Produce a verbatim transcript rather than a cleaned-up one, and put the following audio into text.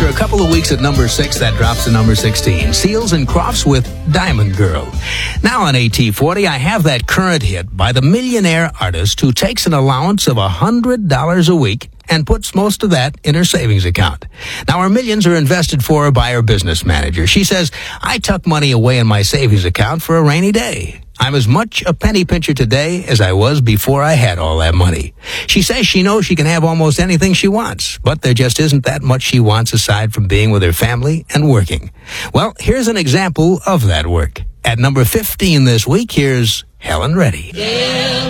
After a couple of weeks at number six, that drops to number sixteen. Seals and Crofts with Diamond Girl. Now on A T forty, I have that current hit by the millionaire artist who takes an allowance of one hundred dollars a week and puts most of that in her savings account. Now, her millions are invested for her by her business manager. She says, I tuck money away in my savings account for a rainy day. I'm as much a penny pincher today as I was before I had all that money. She says she knows she can have almost anything she wants, but there just isn't that much she wants aside from being with her family and working. Well, here's an example of that work. At number fifteen this week, here's Helen Reddy. Yeah.